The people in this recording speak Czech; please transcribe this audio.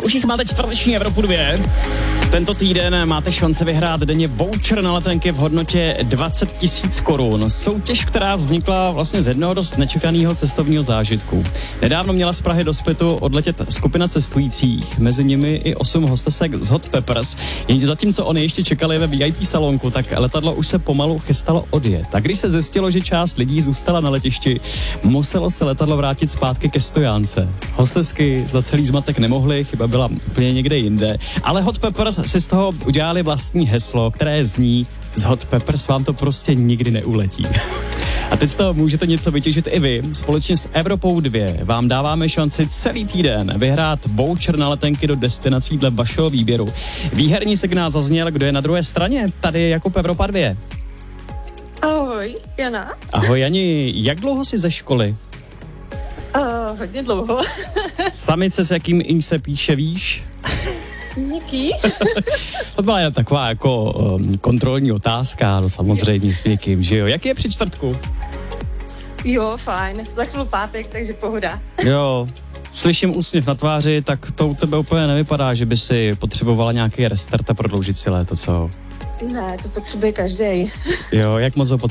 Už jich máte čtvrteční Evropu 2. Tento týden máte šanci vyhrát denně voucher na letenky v hodnotě 20 000 korun. Soutěž, která vznikla vlastně z jednoho dost nečekaného cestovního zážitku. Nedávno měla z Prahy do Splitu odletět skupina cestujících, mezi nimi i 8 hostesek z Hot Peppers. Jenže zatímco oni ještě čekali ve VIP salonku, tak letadlo už se pomalu chystalo odjet. A když se zjistilo, že část lidí zůstala na letišti, muselo se letadlo vrátit zpátky ke stojánce. Hostesky za celý zmatek nemohly, chyba byla úplně někde jinde, ale Hot Peppers si z toho udělali vlastní heslo, které zní: z Hot Peppers vám to prostě nikdy neuletí. A teď z toho můžete něco vytěžit i vy. Společně s Evropou 2 vám dáváme šanci celý týden vyhrát voucher na letenky do destinací dle vašeho výběru. Výherní signál zazněl, kdo je na druhé straně. Tady je Jakub, Evropa 2. Ahoj, Jana. Ahoj Jani, jak dlouho jsi ze školy? Hodně dlouho. Samice, s jakým im se píše, víš? Díky. To byla jen taková jako kontrolní otázka, no samozřejmě s někým, že jo? Jak je při čtvrtku? Jo, fajn. Za chvíli pátek, takže pohoda. Jo, slyším úsměv na tváři, tak to u tebe úplně nevypadá, že by si potřebovala nějaký restart a prodloužit si léto, co? Ne, to potřebuje každej. Jo, jak moc ho